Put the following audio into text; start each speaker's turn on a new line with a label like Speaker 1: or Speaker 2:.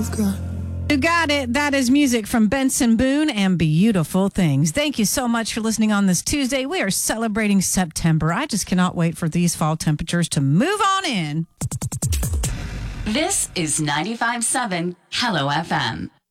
Speaker 1: You got it. That is music from Benson Boone and Beautiful Things. Thank you so much for listening on this Tuesday. We are celebrating September. I just cannot wait for these fall temperatures to move on in.
Speaker 2: This is 95.7 Hello FM.